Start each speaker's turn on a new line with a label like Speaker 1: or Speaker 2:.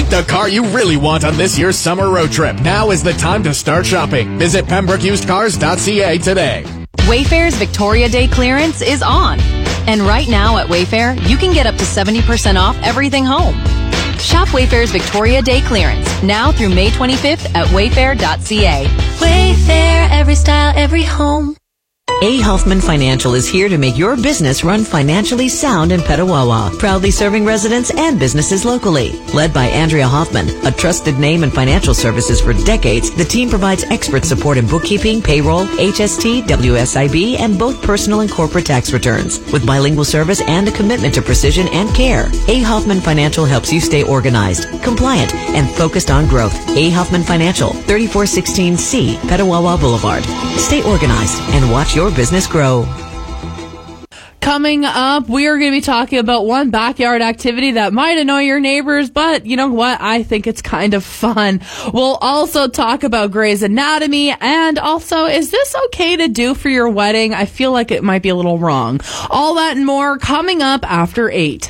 Speaker 1: the car you really want on this year's summer road trip. Now is the time to start shopping. Visit PembrokeUsedCars.ca today.
Speaker 2: Wayfair's Victoria Day clearance is on. And right now at Wayfair, you can get up to 70% off everything home. Shop Wayfair's Victoria Day clearance now through May 25th at wayfair.ca.
Speaker 3: Wayfair, every style, every home.
Speaker 4: A. Hoffman Financial is here to make your business run financially sound in Petawawa, proudly serving residents and businesses locally. Led by Andrea Hoffman, a trusted name in financial services for decades, the team provides expert support in bookkeeping, payroll, HST, WSIB, and both personal and corporate tax returns. With bilingual service and a commitment to precision and care, A. Hoffman Financial helps you stay organized, compliant, and focused on growth. A. Hoffman Financial, 3416C, Petawawa Boulevard. Stay organized and watch your business grow.
Speaker 5: Coming up, we are going to be talking about one backyard activity that might annoy your neighbors, but you know what? I think it's kind of fun. We'll also talk about Grey's Anatomy, and also, is this okay to do for your wedding? I feel like it might be a little wrong. All that and more coming up after 8.